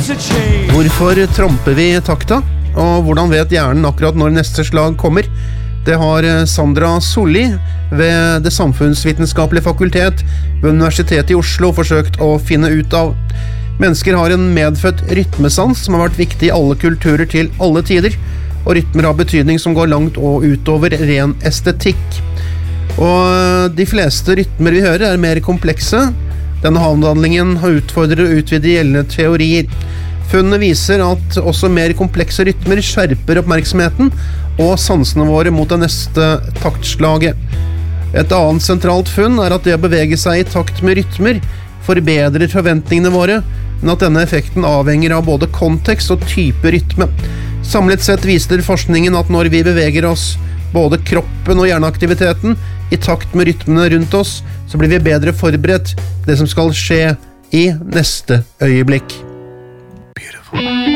Hvorfor tramper vi takta? Og hvordan vet hjernen akkurat når neste slag kommer? Det har Sandra Solli ved Det samfunnsvitenskapelige fakultet ved Universitetet i Oslo forsøkt å finne ut av. Mennesker har en medfødt rytmesans som har vært viktig i alle kulturer til alle tider, og rytmer har betydning som går langt og utover ren estetikk. Og de fleste rytmer vi hører er mer komplekse. Denne avhandlingen har utfordret å utvide gjeldende teorier. Funnene viser at også mer komplekse rytmer skjerper oppmerksomheten og sansene våre mot det neste taktslaget. Et annet sentralt funn er at det å bevege seg i takt med rytmer forbedrer forventningene våre, men at denne effekten avhenger av både kontekst og type rytme. Samlet sett viser forskningen at når vi beveger oss, både kroppen og hjerneaktiviteten, i takt med rytmene rundt oss, så blir vi bedre forberedt det som skal skje i neste øyeblikk. Beautiful.